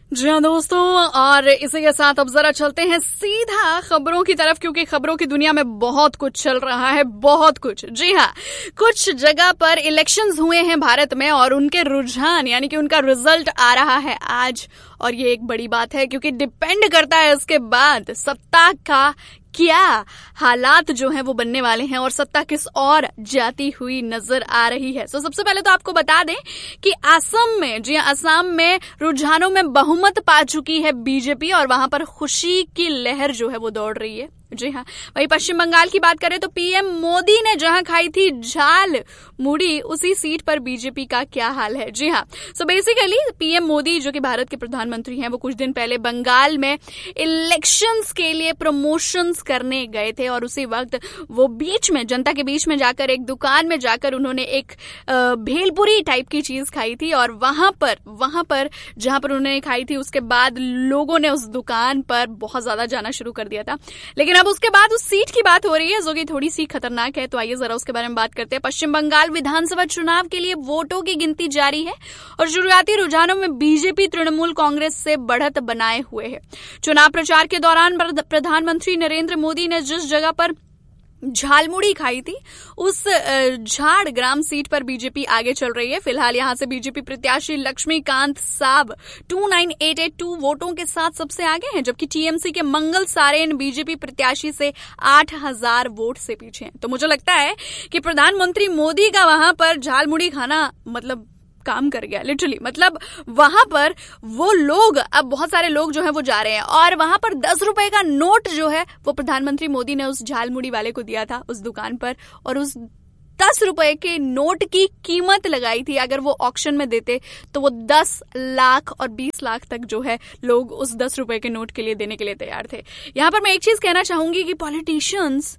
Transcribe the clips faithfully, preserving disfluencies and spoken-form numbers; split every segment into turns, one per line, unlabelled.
जी हाँ दोस्तों, और इसी के साथ अब जरा चलते हैं सीधा खबरों की तरफ, क्योंकि खबरों की दुनिया में बहुत कुछ चल रहा है, बहुत कुछ। जी हाँ, कुछ जगह पर इलेक्शंस हुए हैं भारत में और उनके रुझान यानी कि उनका रिजल्ट आ रहा है आज, और ये एक बड़ी बात है क्योंकि डिपेंड करता है इसके बाद सत्ता का क्या हालात जो हैं वो बनने वाले हैं और सत्ता किस और जाती हुई नजर आ रही है। सो सबसे पहले तो आपको बता दें कि असम में, जी हाँ, असम में रुझानों में बहुमत पा चुकी है बीजेपी और वहां पर खुशी की लहर जो है वो दौड़ रही है। जी हाँ, वही पश्चिम बंगाल की बात करें तो पीएम मोदी ने जहां खाई थी झाल मुड़ी, उसी सीट पर बीजेपी का क्या हाल है। जी हाँ, सो बेसिकली पीएम मोदी जो कि भारत के प्रधानमंत्री हैं, वो कुछ दिन पहले बंगाल में इलेक्शंस के लिए प्रमोशंस करने गए थे और उसी वक्त वो बीच में, जनता के बीच में जाकर एक दुकान में जाकर उन्होंने एक भेलपुरी टाइप की चीज खाई थी और वहां पर वहां पर जहां पर उन्होंने खाई थी उसके बाद लोगों ने उस दुकान पर बहुत ज्यादा जाना शुरू कर दिया था। लेकिन अब उसके बाद उस सीट की बात हो रही है जो कि थोड़ी सी खतरनाक है, तो आइए जरा उसके बारे में बात करते हैं। पश्चिम बंगाल विधानसभा चुनाव के लिए वोटों की गिनती जारी है और शुरुआती रुझानों में बीजेपी तृणमूल कांग्रेस से बढ़त बनाए हुए है। चुनाव प्रचार के दौरान प्रधानमंत्री नरेंद्र मोदी ने जिस जगह पर झालमुड़ी खाई थी उस झाड़ग्राम सीट पर बीजेपी आगे चल रही है। फिलहाल यहां से बीजेपी प्रत्याशी लक्ष्मीकांत साब उनतीस हज़ार आठ सौ बयासी वोटों के साथ सबसे आगे हैं, जबकि टीएमसी के मंगल सारेन बीजेपी प्रत्याशी से आठ हज़ार वोट से पीछे हैं। तो मुझे लगता है कि प्रधानमंत्री मोदी का वहां पर झालमुड़ी खाना मतलब काम कर गया, लिटरली। मतलब वहां पर वो लोग, अब बहुत सारे लोग जो है वो जा रहे हैं और वहां पर दस रुपए का नोट जो है वो प्रधानमंत्री मोदी ने उस झालमुड़ी वाले को दिया था उस दुकान पर, और उस दस रुपए के नोट की कीमत लगाई थी, अगर वो ऑक्शन में देते तो वो दस लाख और बीस लाख तक जो है लोग उस दस रुपए के नोट के लिए देने के लिए तैयार थे। यहां पर मैं एक चीज कहना चाहूंगी कि पॉलिटिशियंस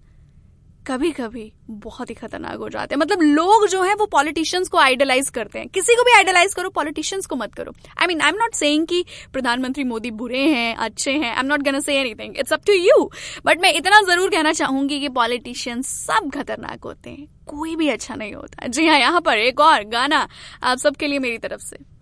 कभी कभी बहुत ही खतरनाक हो जाते हैं। मतलब लोग जो है वो पॉलिटिशियंस को आइडलाइज करते हैं। किसी को भी आइडलाइज करो, पॉलिटिशियंस को मत करो। I mean I am not saying कि प्रधानमंत्री मोदी बुरे हैं, अच्छे हैं, I am not gonna say anything, it's up to you. But मैं इतना जरूर कहना चाहूंगी कि पॉलिटिशियंस सब खतरनाक होते हैं, कोई भी अच्छा नहीं होता। जी हाँ, यहाँ पर एक और गाना आप सबके लिए मेरी तरफ से।